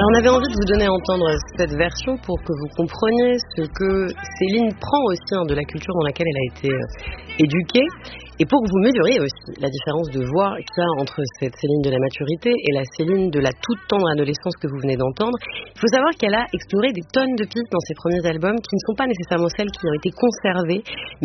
Alors on avait envie de vous donner à entendre cette version pour que vous compreniez ce que Céline prend aussi de la culture dans laquelle elle a été éduquée, et pour que vous mesuriez aussi la différence de voix qu'il y a entre cette Céline de la maturité et la Céline de la toute tendre adolescence que vous venez d'entendre. Il faut savoir qu'elle a exploré des tonnes de pistes dans ses premiers albums qui ne sont pas nécessairement celles qui ont été conservées,